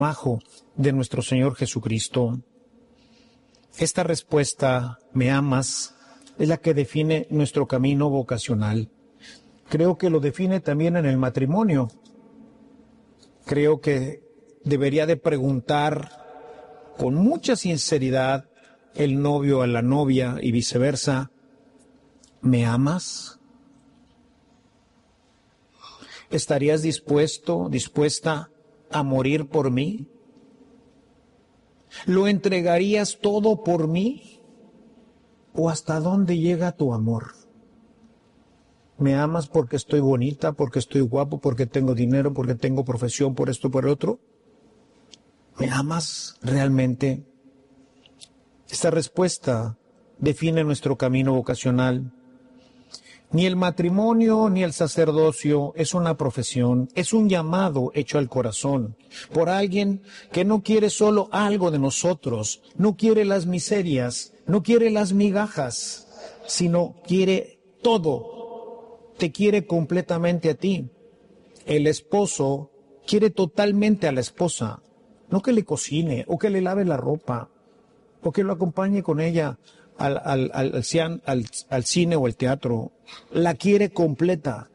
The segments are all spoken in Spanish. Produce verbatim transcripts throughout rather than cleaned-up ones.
trabajo de nuestro Señor Jesucristo. Esta respuesta, ¿me amas?, es la que define nuestro camino vocacional. Creo que lo define también en el matrimonio. Creo que debería de preguntar con mucha sinceridad el novio a la novia y viceversa, ¿me amas? ¿Estarías dispuesto, dispuesta a morir por mí? ¿Lo entregarías todo por mí? ¿O hasta dónde llega tu amor? ¿Me amas porque estoy bonita, porque estoy guapo, porque tengo dinero, porque tengo profesión, por esto, por otro? ¿Me amas realmente? Esta respuesta define nuestro camino vocacional. Ni el matrimonio ni el sacerdocio es una profesión, es un llamado hecho al corazón por alguien que no quiere solo algo de nosotros, no quiere las miserias, no quiere las migajas, sino quiere todo, te quiere completamente a ti. El esposo quiere totalmente a la esposa, no que le cocine o que le lave la ropa o que lo acompañe con ella Al, al, al, al, al, al cine o al teatro, la quiere completa.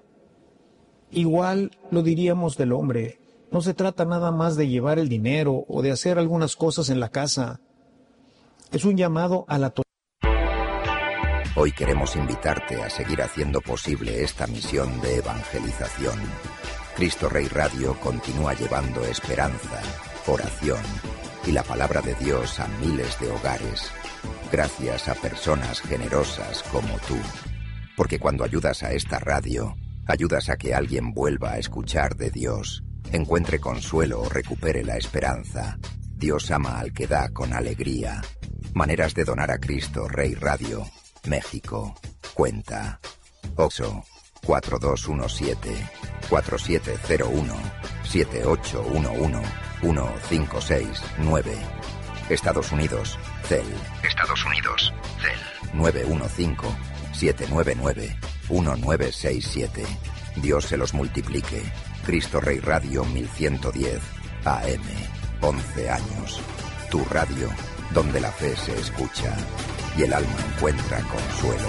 Igual lo diríamos del hombre, no se trata nada más de llevar el dinero o de hacer algunas cosas en la casa, es un llamado a la totalidad. Hoy queremos invitarte a seguir haciendo posible esta misión de evangelización. Cristo Rey Radio continúa llevando esperanza, oración y la palabra de Dios a miles de hogares, gracias a personas generosas como tú. Porque cuando ayudas a esta radio, ayudas a que alguien vuelva a escuchar de Dios, encuentre consuelo o recupere la esperanza. Dios ama al que da con alegría. Maneras de donar a Cristo Rey Radio, México. Cuenta Oxo cuatro dos uno siete, cuatro siete cero uno, siete ocho uno uno, uno cinco seis nueve. Estados Unidos, C E L. Estados Unidos, C E L. nueve uno cinco, siete nueve nueve, uno nueve seis siete. Dios se los multiplique. Cristo Rey Radio mil ciento diez, A M. once años. Tu radio, donde la fe se escucha y el alma encuentra consuelo.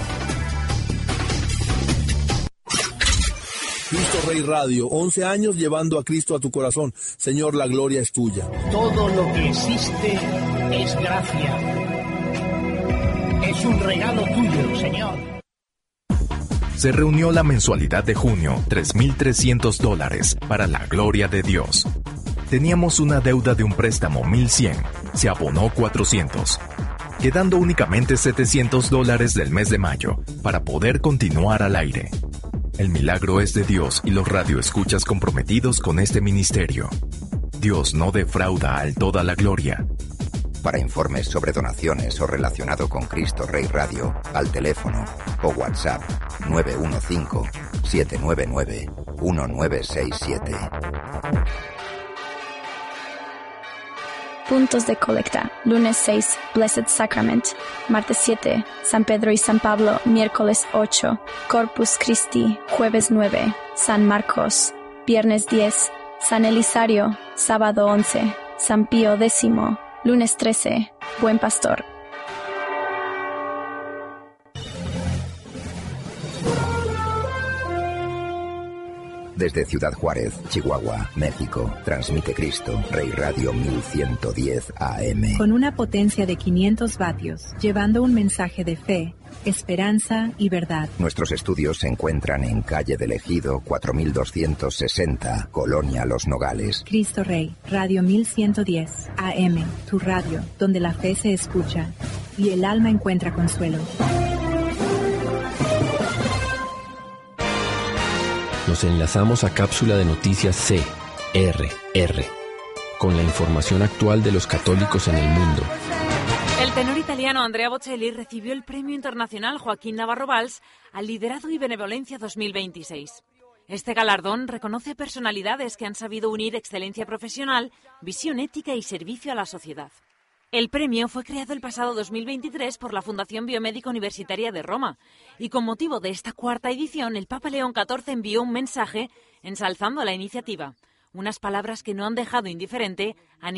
Cristo Rey Radio, once años llevando a Cristo a tu corazón. Señor, la gloria es tuya. Todo lo que existe es gracia. Es un regalo tuyo, Señor. Se reunió la mensualidad de junio, tres mil trescientos dólares, para la gloria de Dios. Teníamos una deuda de un préstamo mil cien, se abonó cuatrocientos, quedando únicamente setecientos dólares del mes de mayo para poder continuar al aire. El milagro es de Dios y los radioescuchas comprometidos con este ministerio. Dios no defrauda al toda la gloria. Para informes sobre donaciones o relacionado con Cristo Rey Radio, al teléfono o WhatsApp nueve uno cinco, siete nueve nueve, uno nueve seis siete. Puntos de colecta. Lunes seis, Blessed Sacrament. Martes siete, San Pedro y San Pablo. Miércoles ocho, Corpus Christi. Jueves nueve, San Marcos. Viernes diez, San Elisario. Sábado once, San Pío X. Lunes trece, Buen Pastor. Desde Ciudad Juárez, Chihuahua, México, transmite Cristo Rey Radio mil ciento diez A M. Con una potencia de quinientos vatios, llevando un mensaje de fe, esperanza y verdad. Nuestros estudios se encuentran en calle del Ejido cuatro mil doscientos sesenta, Colonia Los Nogales. Cristo Rey, Radio mil ciento diez A M, tu radio, donde la fe se escucha y el alma encuentra consuelo. Nos enlazamos a cápsula de noticias C R R, con la información actual de los católicos en el mundo. El tenor italiano Andrea Bocelli recibió el Premio Internacional Joaquín Navarro Valls al Liderazgo y Benevolencia dos mil veintiséis. Este galardón reconoce personalidades que han sabido unir excelencia profesional, visión ética y servicio a la sociedad. El premio fue creado el pasado dos mil veintitrés por la Fundación Biomédica Universitaria de Roma y con motivo de esta cuarta edición el Papa León catorce envió un mensaje ensalzando la iniciativa. Unas palabras que no han dejado indiferente a